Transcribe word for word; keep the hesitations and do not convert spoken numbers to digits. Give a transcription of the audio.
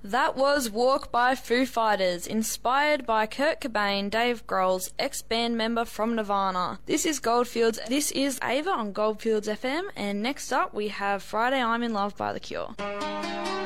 That was Walk by Foo Fighters, inspired by Kurt Cobain, Dave Grohl's ex-band member from Nirvana. This is Goldfields. This is Ava on Goldfields F M, and next up we have Friday I'm in Love by The Cure.